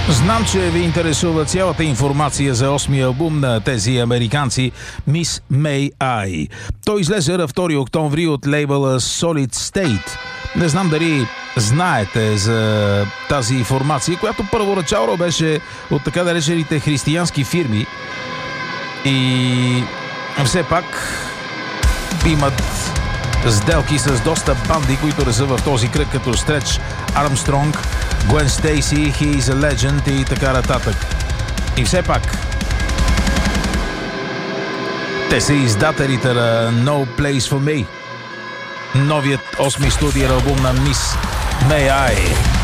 Знам, че ви интересува цялата информация за 8-ми албум на тези американци Miss May I. Той излезе на 2 октомври от лейбъла Solid State. Не знам дали знаете за тази информация, която първоначално беше от така наречените християнски фирми. И все пак имат сделки с доста банди, които не са в този кръг, като Stretch Armstrong, Gwen Stacy, He is a Legend и така нататък. И все пак те са издателите на No Place for Me, новият 8-ми студиен албум на Miss May I.